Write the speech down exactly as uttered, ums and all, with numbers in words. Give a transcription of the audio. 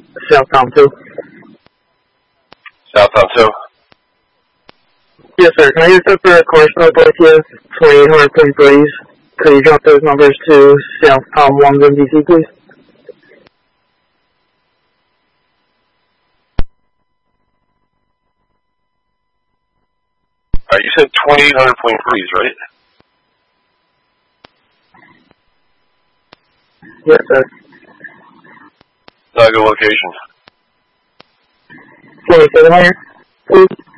Southbound two. Southbound two? Yes, sir. Can I use that for a correspondent with you? twenty-eight hundred Twin Breeze. Could you drop those numbers to Southbound one in D C, please? Alright, you said twenty-eight hundred Point Breeze, right? Yes, sir. Not a good location. twenty-seven hundred, please.